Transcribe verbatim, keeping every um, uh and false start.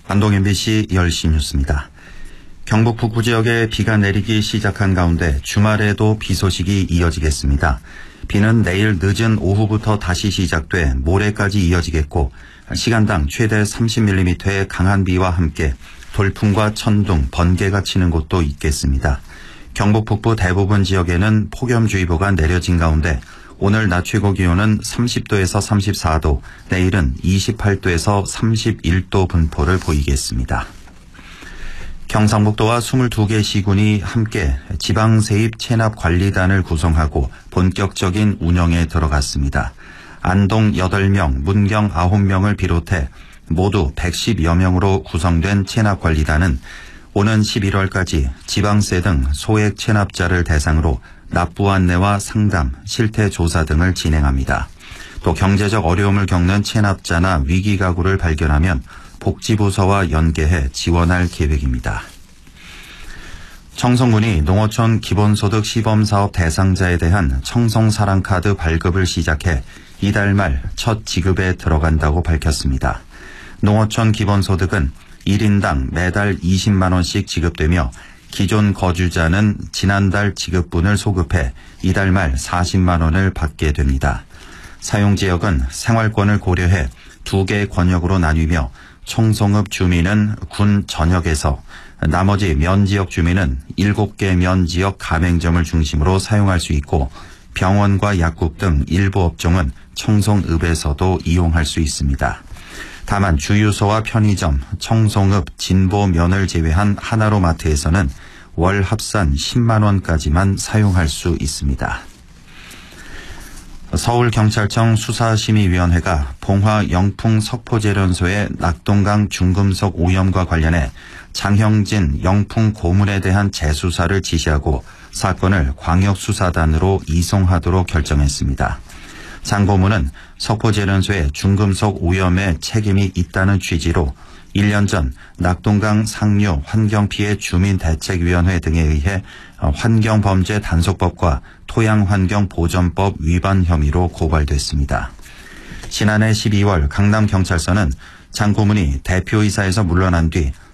안동 엠비씨 열 시 뉴스입니다. 경북 북부 지역에 비가 내리기 시작한 가운데 주말에도 비 소식이 이어지겠습니다. 비는 내일 늦은 오후부터 다시 시작돼 모레까지 이어지겠고 시간당 최대 삼십 밀리미터의 강한 비와 함께 돌풍과 천둥, 번개가 치는 곳도 있겠습니다. 경북 북부 대부분 지역에는 폭염주의보가 내려진 가운데 오늘 낮 최고 기온은 삼십 도에서 삼십사 도, 내일은 이십팔 도에서 삼십일 도 분포를 보이겠습니다. 경상북도와 이십이 개 시군이 함께 지방세입 체납관리단을 구성하고 본격적인 운영에 들어갔습니다. 안동 여덟 명, 문경 아홉 명을 비롯해 모두 백십여 명으로 구성된 체납관리단은 오는 십일월까지 지방세 등 소액 체납자를 대상으로 납부 안내와 상담, 실태 조사 등을 진행합니다. 또 경제적 어려움을 겪는 체납자나 위기 가구를 발견하면 복지부서와 연계해 지원할 계획입니다. 청송군이 농어촌 기본소득 시범사업 대상자에 대한 청송사랑카드 발급을 시작해 이달 말 첫 지급에 들어간다고 밝혔습니다. 농어촌 기본소득은 일 인당 매달 이십만 원씩 지급되며 기존 거주자는 지난달 지급분을 소급해 이달 말 사십만 원을 받게 됩니다. 사용 지역은 생활권을 고려해 두 개 권역으로 나뉘며 청송읍 주민은 군 전역에서 나머지 면지역 주민은 일곱 개 면지역 가맹점을 중심으로 사용할 수 있고 병원과 약국 등 일부 업종은 청송읍에서도 이용할 수 있습니다. 다만 주유소와 편의점, 청송읍, 진보면을 제외한 하나로마트에서는 월 합산 십만 원까지만 사용할 수 있습니다. 서울경찰청 수사심의위원회가 봉화 영풍 석포제련소의 낙동강 중금속 오염과 관련해 장형진 영풍 고문에 대한 재수사를 지시하고 사건을 광역수사단으로 이송하도록 결정했습니다. 장 고문은 석포제련소의 중금속 오염에 책임이 있다는 취지로 일 년 전 낙동강 상류 환경피해 주민대책위원회 등에 의해 환경범죄 단속법과 토양환경보전법 위반 혐의로 고발됐습니다. 지난해 십이월 강남경찰서는 장 고문이 대표이사에서 물러난 뒤